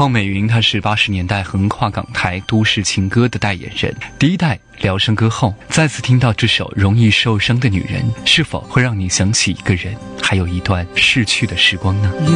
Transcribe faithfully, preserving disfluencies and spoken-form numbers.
邝美云她是八十年代横跨港台都市情歌的代言人，第一代疗伤歌后，再次听到这首《容易受伤的女人》，是否会让你想起一个人，还有一段逝去的时光呢？